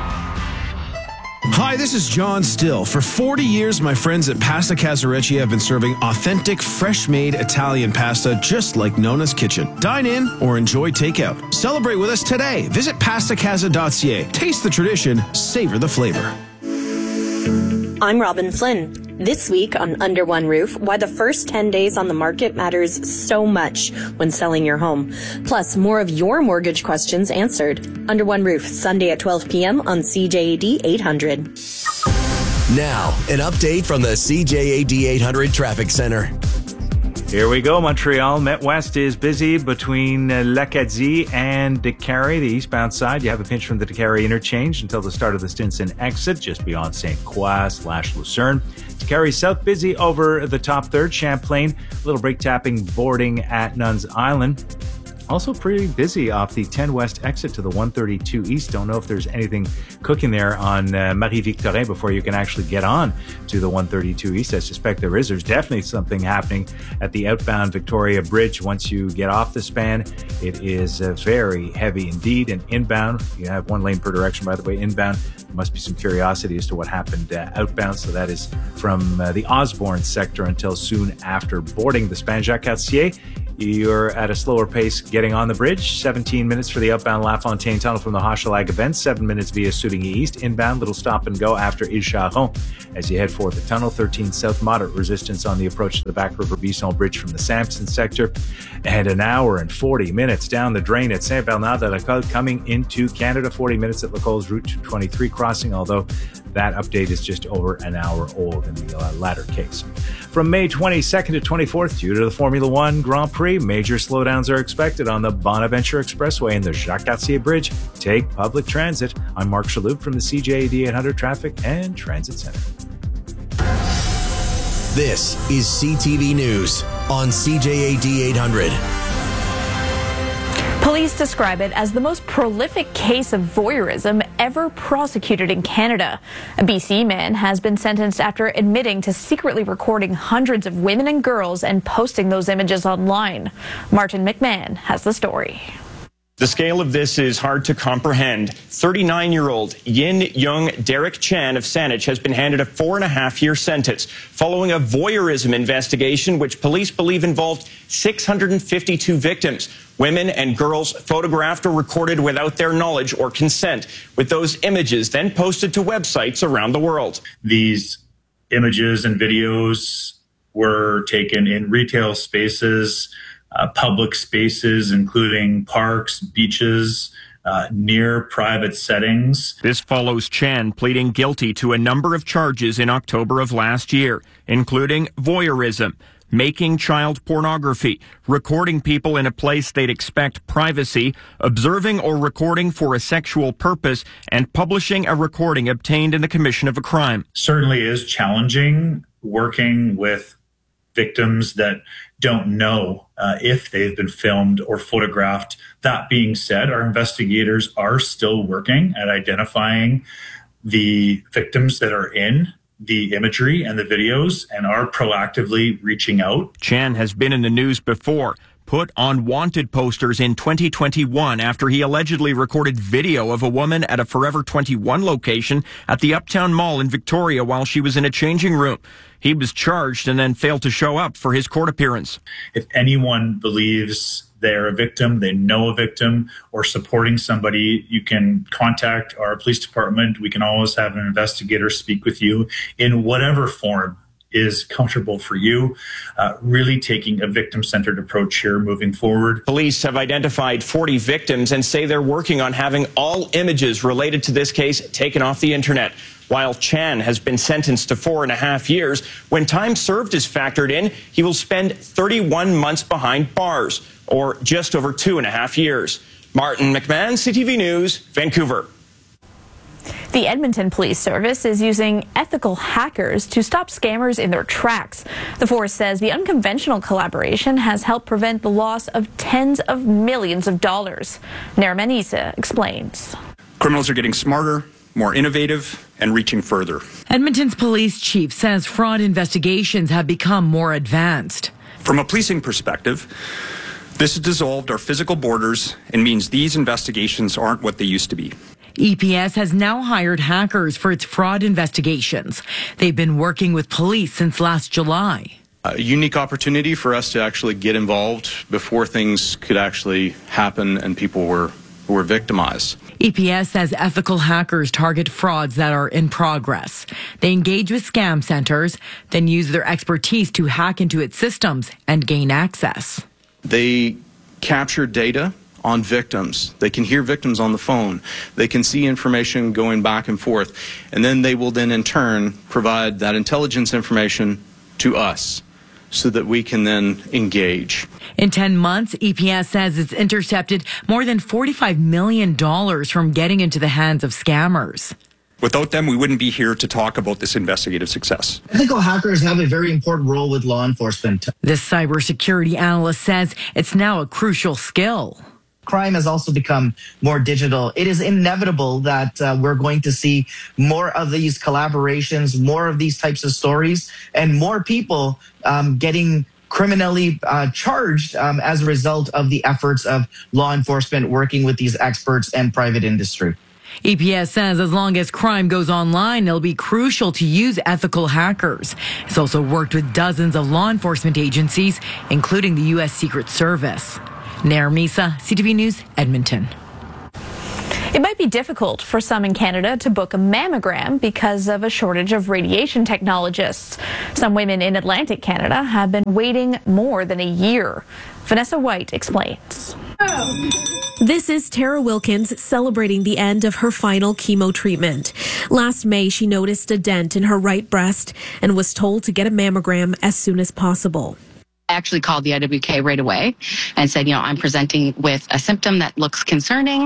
Hi, this is John Still. For forty years, my friends at Pasta Casarecci have been serving authentic, fresh-made Italian pasta just like Nona's Kitchen. Dine in or enjoy takeout. Celebrate with us today. Visit pasta casa dot c a. Taste the tradition, savor the flavor. I'm Robin Flynn. This week on Under One Roof, why the first ten days on the market matters so much when selling your home. Plus, more of your mortgage questions answered. Under One Roof, Sunday at twelve p.m. on C J A D eight hundred. Now, an update from the C J A D eight hundred Traffic Center. Here we go, Montreal. Met West is busy between uh, L'Acadie and DeCarry, the eastbound side. You have a pinch from the DeCarry interchange until the start of the Stinson exit, just beyond Saint Croix slash Lucerne. DeCarry South busy over the top third. Champlain, a little brake tapping boarding at Nuns Island. Also pretty busy off the ten West exit to the one thirty-two East. Don't know if there's anything cooking there on uh, Marie-Victorin before you can actually get on to the one thirty-two East. I suspect there is. There's definitely something happening at the outbound Victoria Bridge. Once you get off the span, it is uh, very heavy indeed. And inbound, you have one lane per direction, by the way, inbound. There must be some curiosity as to what happened uh, outbound. So that is from uh, the Osborne sector until soon after boarding the span. Jacques Cartier, you're at a slower pace getting on the bridge. seventeen minutes for the outbound LaFontaine Tunnel from the Hochelaga Bend. Seven minutes via Souligny East. Inbound, little stop and go after Ile Charon as you head for the tunnel. thirteen south, moderate resistance on the approach to the Back River Bison Bridge from the Sampson sector. And an hour and forty minutes down the drain at Saint-Bernard-de-la-Côte coming into Canada. forty minutes at Lacole's Route two twenty-three crossing, although that update is just over an hour old in the uh, latter case. From May twenty-second to twenty-fourth, due to the Formula One Grand Prix, major slowdowns are expected on the Bonaventure Expressway and the Jacques Cartier Bridge. Take public transit. I'm Mark Chaloub from the C J A D eight hundred Traffic and Transit Center. This is C T V News on C J A D eight hundred. Police describe it as the most prolific case of voyeurism ever prosecuted in Canada. A B C man has been sentenced after admitting to secretly recording hundreds of women and girls and posting those images online. Martin McMahon has the story. The scale of this is hard to comprehend. thirty-nine-year-old Yin Young Derek Chan of Saanich has been handed a four and a half year sentence following a voyeurism investigation which police believe involved six hundred fifty-two victims. Women and girls photographed or recorded without their knowledge or consent, with those images then posted to websites around the world. These images and videos were taken in retail spaces, Uh, public spaces, including parks, beaches, uh, near private settings. This follows Chan pleading guilty to a number of charges in October of last year, including voyeurism, making child pornography, recording people in a place they'd expect privacy, observing or recording for a sexual purpose, and publishing a recording obtained in the commission of a crime. Certainly is challenging working with victims that don't know uh, if they've been filmed or photographed. That being said, our investigators are still working at identifying the victims that are in the imagery and the videos and are proactively reaching out. Chan has been in the news before, put on wanted posters in twenty twenty-one after he allegedly recorded video of a woman at a Forever twenty-one location at the Uptown Mall in Victoria while she was in a changing room. He was charged and then failed to show up for his court appearance. If anyone believes they're a victim, they know a victim, or supporting somebody, you can contact our police department. We can always have an investigator speak with you in whatever form is comfortable for you, uh, really taking a victim-centered approach here moving forward. Police have identified forty victims and say they're working on having all images related to this case taken off the internet. While Chan has been sentenced to four and a half years, when time served is factored in, he will spend thirty-one months behind bars, or just over two and a half years. Martin McMahon, C T V News, Vancouver. The Edmonton Police Service is using ethical hackers to stop scammers in their tracks. The force says the unconventional collaboration has helped prevent the loss of tens of millions of dollars. Naraman Issa explains. Criminals are getting smarter, more innovative, and reaching further. Edmonton's police chief says fraud investigations have become more advanced. From a policing perspective, this has dissolved our physical borders and means these investigations aren't what they used to be. E P S has now hired hackers for its fraud investigations. They've been working with police since last July. A unique opportunity for us to actually get involved before things could actually happen and people were, were victimized. E P S says ethical hackers target frauds that are in progress. They engage with scam centers, then use their expertise to hack into its systems and gain access. They capture data on victims. They can hear victims on the phone. They can see information going back and forth. And then they will then in turn provide that intelligence information to us so that we can then engage. In ten months, E P S says it's intercepted more than forty-five million dollars from getting into the hands of scammers. Without them, we wouldn't be here to talk about this investigative success. Ethical hackers have a very important role with law enforcement. This cybersecurity analyst says it's now a crucial skill. Crime has also become more digital. It is inevitable that uh, we're going to see more of these collaborations, more of these types of stories, and more people um, getting criminally uh, charged um, as a result of the efforts of law enforcement working with these experts and private industry. E P S says as long as crime goes online, it'll be crucial to use ethical hackers. It's also worked with dozens of law enforcement agencies, including the U S Secret Service. Nair Misa, C T V News, Edmonton. It might be difficult for some in Canada to book a mammogram because of a shortage of radiation technologists. Some women in Atlantic Canada have been waiting more than a year. Vanessa White explains. This is Tara Wilkins celebrating the end of her final chemo treatment. Last May, she noticed a dent in her right breast and was told to get a mammogram as soon as possible. I actually called the I W K right away and said, you know, I'm presenting with a symptom that looks concerning.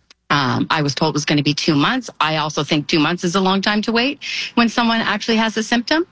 Um, I was told it was going to be two months. I also think two months is a long time to wait when someone actually has a symptom.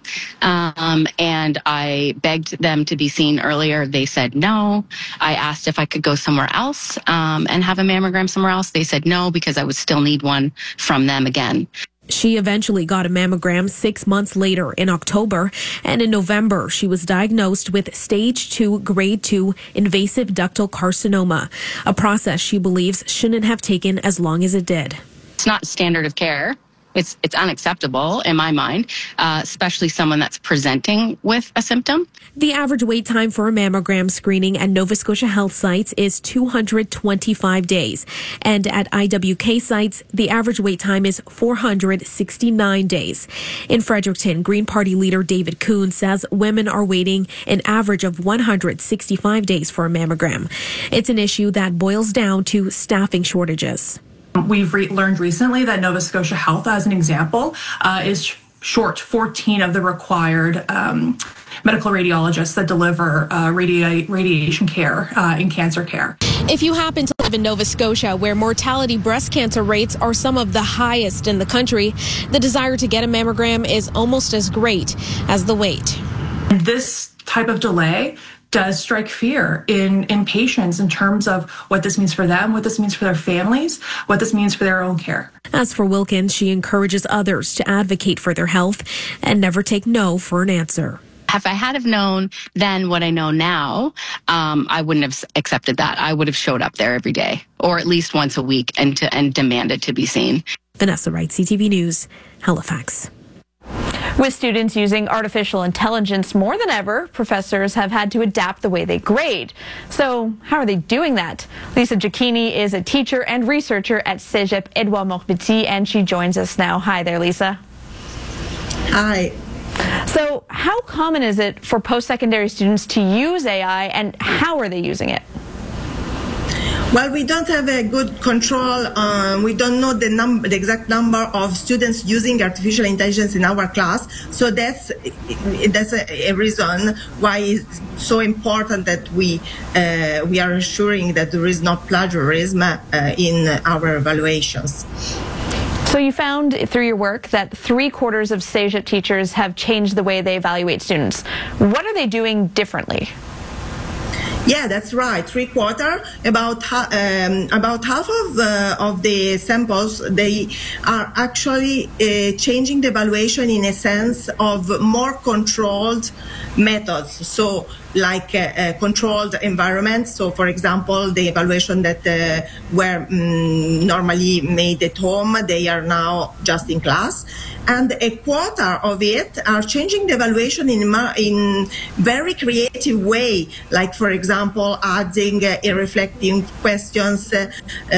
Um, and I begged them to be seen earlier. They said no. I asked if I could go somewhere else um, and have a mammogram somewhere else. They said no, because I would still need one from them again. She eventually got a mammogram six months later in October, and in November she was diagnosed with stage two, grade two invasive ductal carcinoma, a process she believes shouldn't have taken as long as it did. It's not standard of care. It's it's unacceptable in my mind, uh, especially someone that's presenting with a symptom. The average wait time for a mammogram screening at Nova Scotia Health sites is two hundred twenty-five days. And at I W K sites, the average wait time is four hundred sixty-nine days. In Fredericton, Green Party leader David Kuhn says women are waiting an average of one hundred sixty-five days for a mammogram. It's an issue that boils down to staffing shortages. We've re- learned recently that Nova Scotia Health, as an example, uh, is sh- short fourteen of the required um, medical radiologists that deliver uh, radi- radiation care uh, in cancer care. If you happen to live in Nova Scotia, where mortality breast cancer rates are some of the highest in the country, the desire to get a mammogram is almost as great as the wait. This type of delay does strike fear in, in patients in terms of what this means for them, what this means for their families, what this means for their own care. As for Wilkins, she encourages others to advocate for their health and never take no for an answer. If I had have known then what I know now, um, I wouldn't have accepted that. I would have showed up there every day, or at least once a week, and to, and demanded to be seen. Vanessa Wright, C T V News, Halifax. With students using artificial intelligence more than ever, professors have had to adapt the way they grade. So how are they doing that? Lisa Giacchini is a teacher and researcher at Cégep Édouard Montpetit, and she joins us now. Hi there, Lisa. Hi. So how common is it for post-secondary students to use A I, and how are they using it? Well, we don't have a good control. Um, we don't know the number, the exact number of students using artificial intelligence in our class. So that's that's a, a reason why it's so important that we uh, we are assuring that there is no plagiarism uh, in our evaluations. So you found through your work that three quarters of Cégep teachers have changed the way they evaluate students. What are they doing differently? Yeah, that's right. Three quarter, about um, about half of the of the samples, they are actually uh, changing the evaluation in a sense of more controlled methods. So, like a, a controlled environment. So, for example, the evaluation that uh, were um, normally made at home, they are now just in class. And a quarter of it are changing the evaluation in in very creative way, like, for example, adding uh, reflecting questions uh,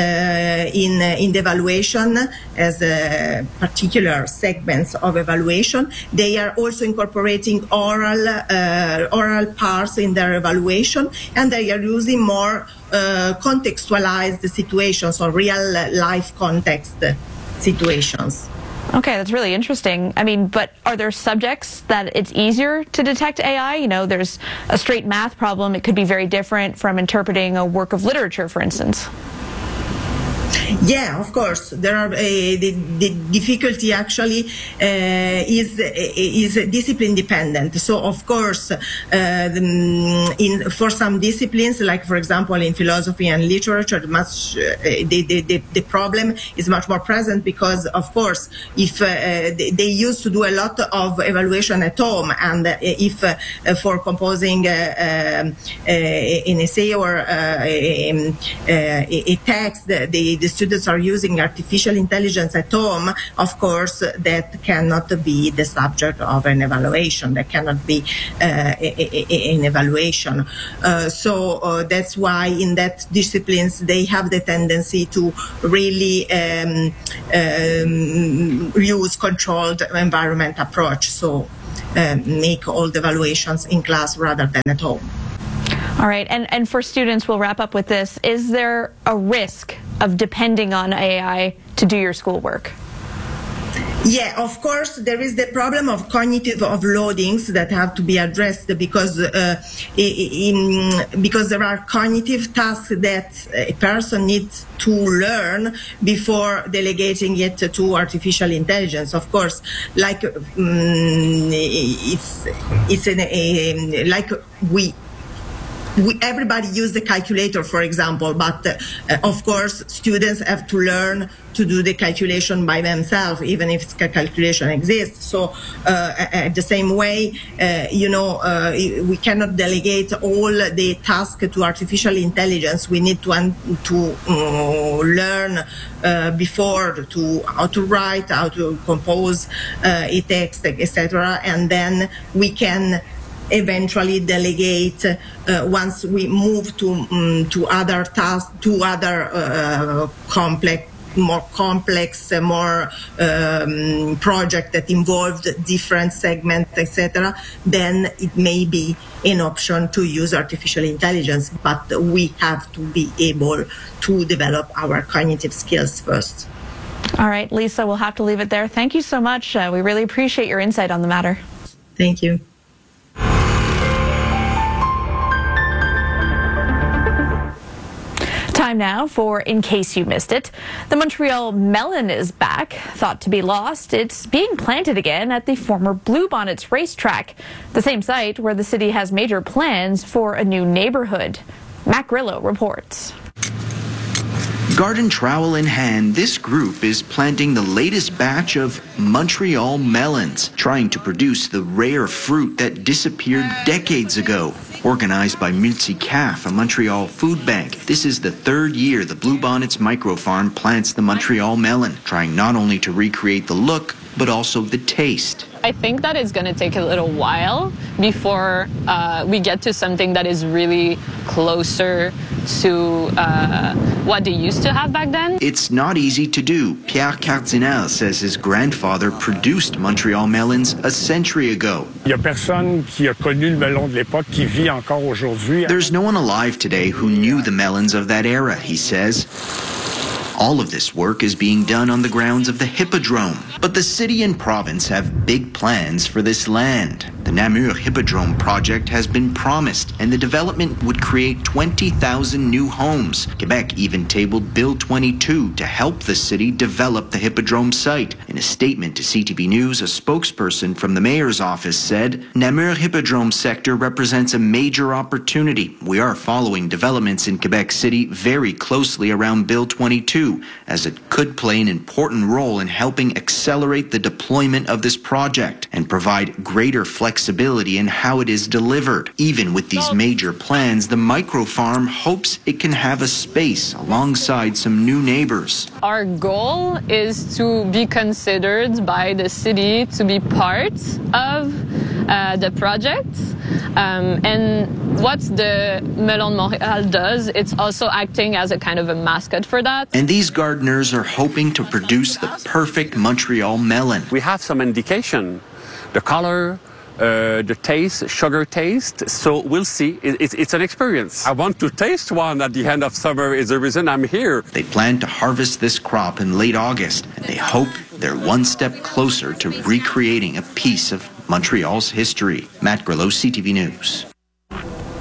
in uh, in the evaluation as uh, particular segments of evaluation. They are also incorporating oral uh, oral parts in their evaluation, and they are using more uh, contextualized situations or real life context situations. Okay, that's really interesting. I mean, but are there subjects that it's easier to detect A I? You know, there's a straight math problem. It could be very different from interpreting a work of literature, for instance. Yeah, of course. There are uh, the, the difficulty actually uh, is is discipline dependent. So of course, uh, the, in for some disciplines, like for example in philosophy and literature, much uh, the, the the problem is much more present because of course if uh, they, they used to do a lot of evaluation at home, and uh, if uh, for composing uh, uh, an essay or uh, a, a, a text, the, the students are using artificial intelligence at home, of course, that cannot be the subject of an evaluation. That cannot be uh, a, a, an evaluation. Uh, so uh, that's why in that disciplines they have the tendency to really um, um, use controlled environment approach. So um, make all the evaluations in class rather than at home. All right, and, and for students, we'll wrap up with this. Is there a risk of depending on A I to do your schoolwork? Yeah, of course, there is the problem of cognitive overloadings that have to be addressed because uh, in, because there are cognitive tasks that a person needs to learn before delegating it to artificial intelligence. Of course, like um, it's it's an, a, like we. We, everybody use the calculator, for example, but uh, of course students have to learn to do the calculation by themselves, even if the calculation exists. So uh, at the same way, uh, you know, uh, we cannot delegate all the tasks to artificial intelligence. We need to un to uh, learn uh, before to how to write, how to compose uh, a text, et cetera, and then we can eventually delegate uh, once we move to um, to other tasks, to other uh, complex, more complex, uh, more um, project that involved different segments, et cetera. Then it may be an option to use artificial intelligence, but we have to be able to develop our cognitive skills first. All right, Lisa, we'll have to leave it there. Thank you so much. Uh, we really appreciate your insight on the matter. Thank you. Time now for In Case You Missed It. The Montreal melon is back. Thought to be lost, it's being planted again at the former Bluebonnets racetrack, the same site where the city has major plans for a new neighborhood. Matt Grillo reports. Garden trowel in hand, this group is planting the latest batch of Montreal melons, trying to produce the rare fruit that disappeared decades ago. Organized by Multicaf, a Montreal food bank, this is the third year the Bluebonnets micro farm plants the Montreal melon, trying not only to recreate the look, but also the taste. I think that it's going to take a little while before uh, we get to something that is really closer to uh, what they used to have back then. It's not easy to do. Pierre Cardinal says his grandfather produced Montreal melons a century ago. There's no one alive today who knew the melons of that era, he says. All of this work is being done on the grounds of the Hippodrome. But the city and province have big plans for this land. The Namur Hippodrome project has been promised, and the development would create twenty thousand new homes. Quebec even tabled Bill twenty-two to help the city develop the Hippodrome site. In a statement to C T V News, a spokesperson from the mayor's office said, Namur Hippodrome sector represents a major opportunity. We are following developments in Quebec City very closely around Bill twenty-two, as it could play an important role in helping accelerate the deployment of this project and provide greater flexibility in how it is delivered. Even with these major plans, the micro farm hopes it can have a space alongside some new neighbors. Our goal is to be considered by the city to be part of uh, the project. Um, and what the Melon Montréal does, it's also acting as a kind of a mascot for that. And these gardeners are hoping to produce the perfect Montreal melon. We have some indication, the color, uh, the taste, sugar taste. So we'll see. It, it, it's an experience. I want to taste one at the end of summer is the reason I'm here. They plan to harvest this crop in late August, and they hope they're one step closer to recreating a piece of Montreal's history. Matt Grillo, C T V News.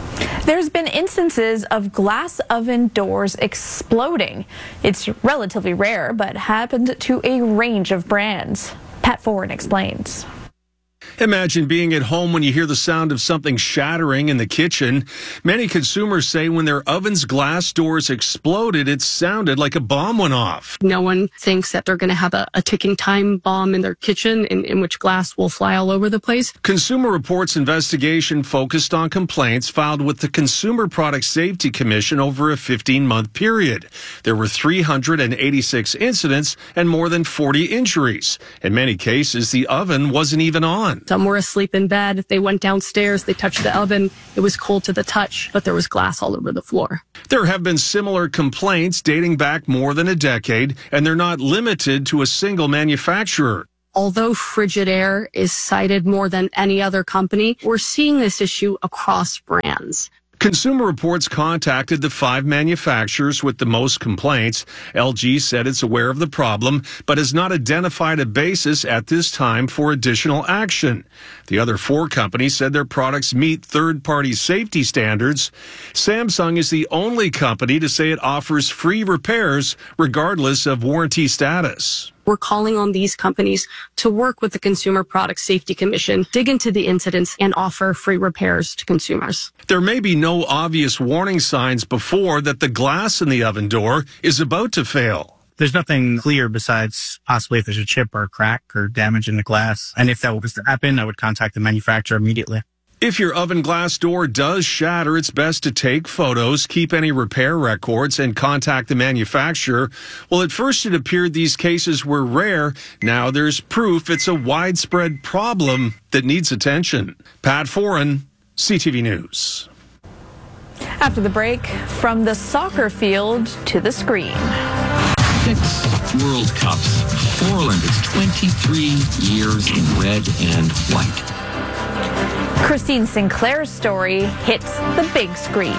There's been instances of glass oven doors exploding. It's relatively rare, but happened to a range of brands. Pat Foran explains. Imagine being at home when you hear the sound of something shattering in the kitchen. Many consumers say when their oven's glass doors exploded, it sounded like a bomb went off. No one thinks that they're going to have a, a ticking time bomb in their kitchen in, in which glass will fly all over the place. Consumer Reports investigation focused on complaints filed with the Consumer Product Safety Commission over a fifteen-month period. There were three hundred eighty-six incidents and more than forty injuries. In many cases, the oven wasn't even on. Some were asleep in bed. They went downstairs. They touched the oven. It was cold to the touch, but there was glass all over the floor. There have been similar complaints dating back more than a decade, and they're not limited to a single manufacturer. Although Frigidaire is cited more than any other company, we're seeing this issue across brands. Consumer Reports contacted the five manufacturers with the most complaints. L G said it's aware of the problem, but has not identified a basis at this time for additional action. The other four companies said their products meet third-party safety standards. Samsung is the only company to say it offers free repairs regardless of warranty status. We're calling on these companies to work with the Consumer Product Safety Commission, dig into the incidents, and offer free repairs to consumers. There may be no obvious warning signs before that the glass in the oven door is about to fail. There's nothing clear besides possibly if there's a chip or a crack or damage in the glass. And if that was to happen, I would contact the manufacturer immediately. If your oven glass door does shatter, it's best to take photos, keep any repair records, and contact the manufacturer. Well, at first it appeared these cases were rare. Now there's proof it's a widespread problem that needs attention. Pat Foran, C T V News. After the break, from the soccer field to the screen. Six World Cups, four Olympics, twenty-three years in red and white. Christine Sinclair's story hits the big screen.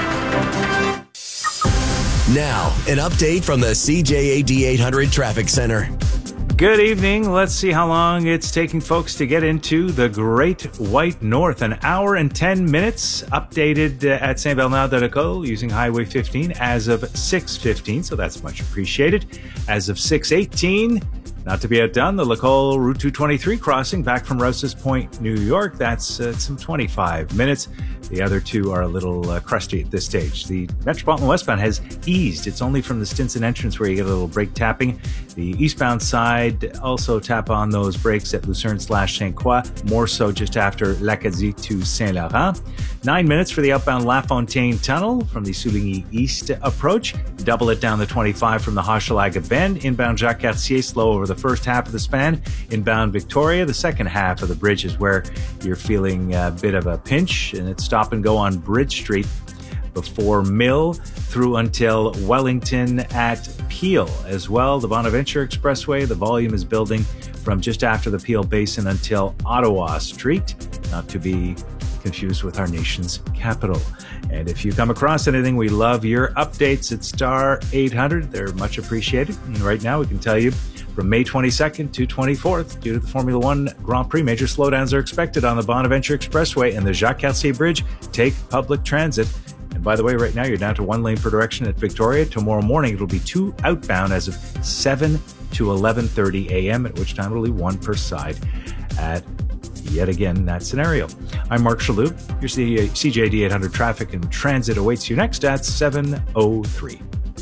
Now, an update from the C J A D eight hundred Traffic Center. Good evening. Let's see how long it's taking folks to get into the Great White North. An hour and ten minutes updated uh, at Saint Bernard de Lacolle using Highway fifteen as of six fifteen, so that's much appreciated. As of six eighteen, not to be outdone, the Lacolle Route two twenty-three crossing back from Rouse's Point, New York. That's uh, some twenty-five minutes. The other two are a little uh, crusty at this stage. The Metropolitan westbound has eased. It's only from the Stinson entrance where you get a little brake tapping. The eastbound side also tap on those brakes at Lucerne slash Saint Croix, more so just after L'Acadie to Saint Laurent. Nine minutes for the outbound La Fontaine Tunnel from the Souligny East approach. Double it down the twenty-five from the Hochelaga Bend. Inbound Jacques Cartier slow over the first half of the span. Inbound Victoria, the second half of the bridge is where you're feeling a bit of a pinch, and it's stop and go on Bridge Street before Mill through until Wellington at Peel as well. The Bonaventure Expressway, the volume is building from just after the Peel Basin until Ottawa Street, not to be confused with our nation's capital. And if you come across anything, we love your updates at star eight hundred. They're much appreciated. And right now we can tell you from May twenty-second to twenty-fourth, due to the Formula One Grand Prix, major slowdowns are expected on the Bonaventure Expressway and the Jacques Cartier Bridge. Take public transit. And by the way, right now you're down to one lane per direction at Victoria. Tomorrow morning it'll be two outbound as of seven to eleven thirty a.m., at which time it'll be one per side at yet again that scenario. I'm Mark Shalhoub. Your C J D eight hundred traffic and transit awaits you next at seven oh three.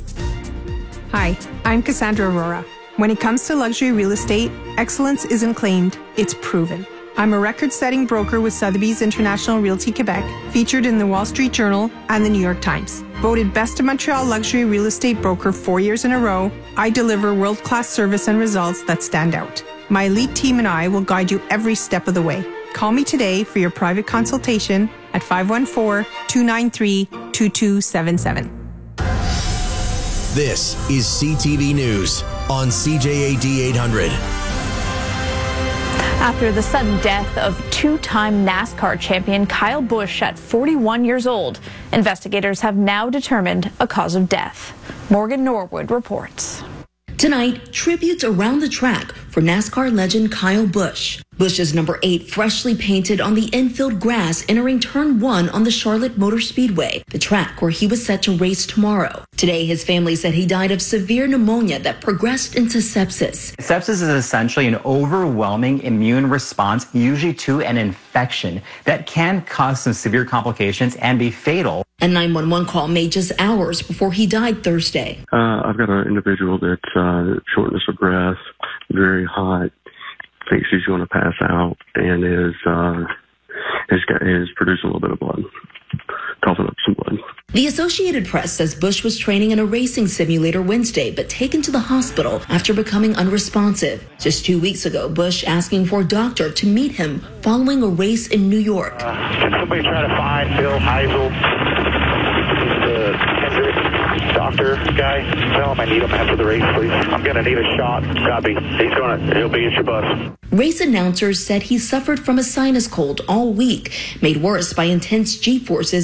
Hi, I'm Cassandra Aurora. When it comes to luxury real estate, excellence isn't claimed, it's proven. I'm a record-setting broker with Sotheby's International Realty Quebec, featured in the Wall Street Journal and the New York Times. Voted Best of Montreal Luxury Real Estate Broker four years in a row, I deliver world-class service and results that stand out. My elite team and I will guide you every step of the way. Call me today for your private consultation at five one four, two nine three, two two seven seven. This is C T V News on C J A D eight hundred. After the sudden death of two-time NASCAR champion Kyle Busch at forty-one years old, investigators have now determined a cause of death. Morgan Norwood reports. Tonight, tributes around the track for NASCAR legend Kyle Busch. Busch is number eight, freshly painted on the infield grass entering turn one on the Charlotte Motor Speedway, the track where he was set to race tomorrow. Today, his family said he died of severe pneumonia that progressed into sepsis. Sepsis is essentially an overwhelming immune response, usually to an infection, that can cause some severe complications and be fatal. A nine one one call made just hours before he died Thursday. Uh, I've got an individual that's uh, shortness of breath, very hot, thinks he's going to pass out, and is uh, is, got, is producing a little bit of blood, coughing up some blood. The Associated Press says Busch was training in a racing simulator Wednesday, but taken to the hospital after becoming unresponsive. Just two weeks ago, Busch asking for a doctor to meet him following a race in New York. Uh, can somebody try to find Bill Heisel, the Hendrick doctor guy? Tell him I need him after the race, please. I'm going to need a shot. Copy. He's going to, he'll be at your bus. Race announcers said he suffered from a sinus cold all week, made worse by intense G-forces